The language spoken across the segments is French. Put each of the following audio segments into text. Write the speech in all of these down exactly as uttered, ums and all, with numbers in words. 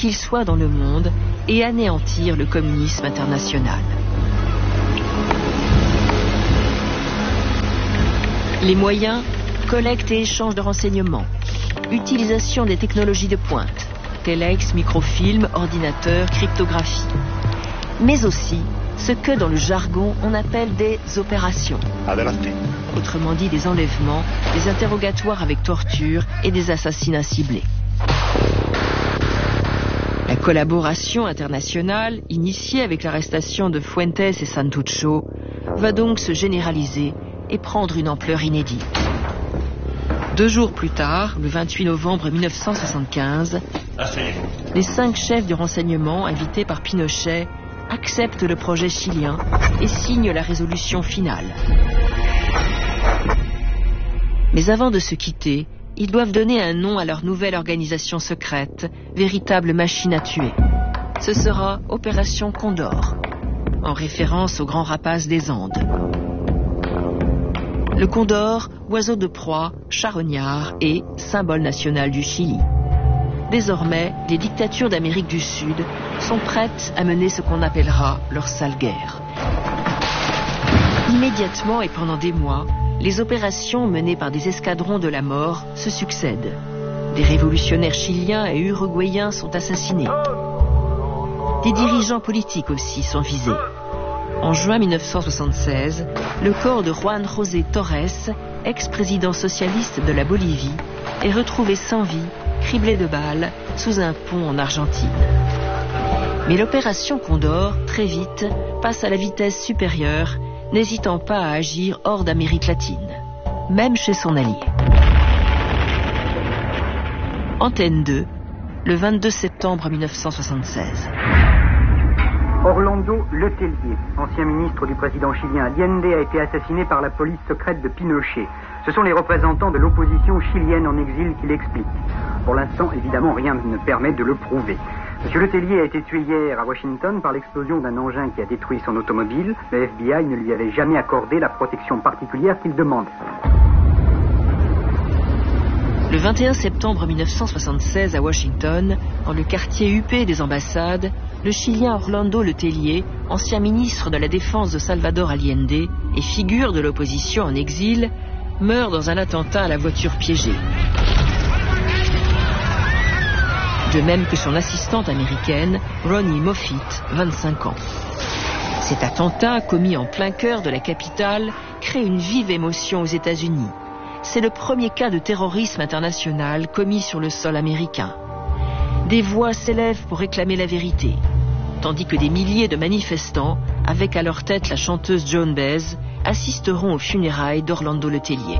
qu'il soit dans le monde et anéantir le communisme international. Les moyens, collecte et échange de renseignements, utilisation des technologies de pointe, téléx, microfilm, ordinateur, cryptographie. Mais aussi ce que dans le jargon on appelle des opérations. Adelante. Autrement dit des enlèvements, des interrogatoires avec torture et des assassinats ciblés. La collaboration internationale, initiée avec l'arrestation de Fuentes et Santucho, va donc se généraliser et prendre une ampleur inédite. Deux jours plus tard, le vingt-huit novembre mille neuf cent soixante-quinze, les cinq chefs du renseignement invités par Pinochet acceptent le projet chilien et signent la résolution finale. Mais avant de se quitter, ils doivent donner un nom à leur nouvelle organisation secrète, véritable machine à tuer. Ce sera Opération Condor, en référence au grand rapace des Andes. Le condor, oiseau de proie, charognard et symbole national du Chili. Désormais, les dictatures d'Amérique du Sud sont prêtes à mener ce qu'on appellera leur sale guerre. Immédiatement et pendant des mois, les opérations menées par des escadrons de la mort se succèdent. Des révolutionnaires chiliens et uruguayens sont assassinés. Des dirigeants politiques aussi sont visés. En juin mille neuf cent soixante-seize, le corps de Juan José Torres, ex-président socialiste de la Bolivie, est retrouvé sans vie, criblé de balles, sous un pont en Argentine. Mais l'opération Condor, très vite, passe à la vitesse supérieure, n'hésitant pas à agir hors d'Amérique latine, même chez son allié. Antenne deux, le vingt-deux septembre mille neuf cent soixante-seize. Orlando Letelier, ancien ministre du président chilien Allende, a été assassiné par la police secrète de Pinochet. Ce sont les représentants de l'opposition chilienne en exil qui l'expliquent. Pour l'instant, évidemment, rien ne permet de le prouver. Monsieur Letelier a été tué hier à Washington par l'explosion d'un engin qui a détruit son automobile. Le F B I ne lui avait jamais accordé la protection particulière qu'il demande. Le vingt et un septembre mille neuf cent soixante-seize à Washington, dans le quartier huppé des ambassades, le Chilien Orlando Letelier, ancien ministre de la Défense de Salvador Allende et figure de l'opposition en exil, meurt dans un attentat à la voiture piégée. De même que son assistante américaine, Ronnie Moffitt, vingt-cinq ans. Cet attentat, commis en plein cœur de la capitale, crée une vive émotion aux États-Unis. C'est le premier cas de terrorisme international commis sur le sol américain. Des voix s'élèvent pour réclamer la vérité, tandis que des milliers de manifestants, avec à leur tête la chanteuse Joan Baez, assisteront aux funérailles d'Orlando Letelier.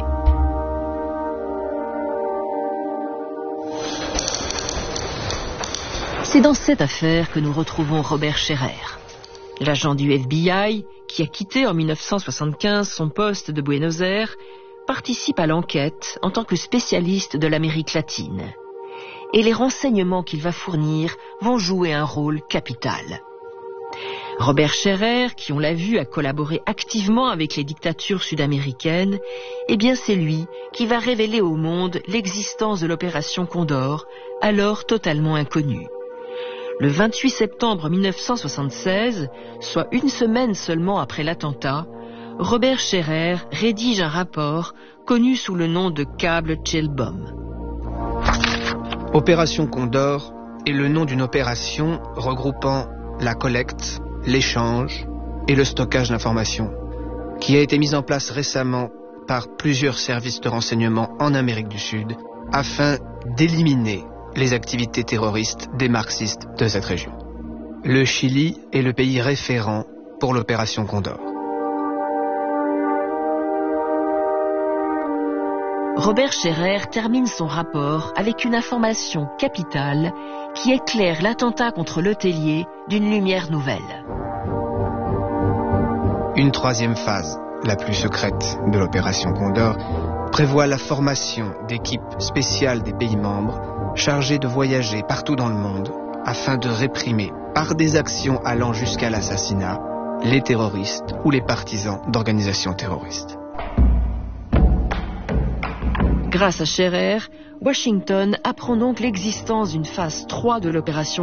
C'est dans cette affaire que nous retrouvons Robert Scherer. L'agent du F B I, qui a quitté en mille neuf cent soixante-quinze son poste de Buenos Aires, participe à l'enquête en tant que spécialiste de l'Amérique latine. Et les renseignements qu'il va fournir vont jouer un rôle capital. Robert Scherer, qui on l'a vu a collaboré activement avec les dictatures sud-américaines, eh bien c'est lui qui va révéler au monde l'existence de l'opération Condor, alors totalement inconnue. Le vingt-huit septembre mille neuf cent soixante-seize, soit une semaine seulement après l'attentat, Robert Scherer rédige un rapport connu sous le nom de câble Chelbom. Opération Condor est le nom d'une opération regroupant la collecte, l'échange et le stockage d'informations, qui a été mise en place récemment par plusieurs services de renseignement en Amérique du Sud afin d'éliminer les activités terroristes des marxistes de cette région. Le Chili est le pays référent pour l'opération Condor. Robert Scherer termine son rapport avec une information capitale qui éclaire l'attentat contre Letelier d'une lumière nouvelle. Une troisième phase, la plus secrète de l'opération Condor, prévoit la formation d'équipes spéciales des pays membres chargées de voyager partout dans le monde afin de réprimer, par des actions allant jusqu'à l'assassinat, les terroristes ou les partisans d'organisations terroristes. Grâce à Scherer, Washington apprend donc l'existence d'une phase trois de l'opération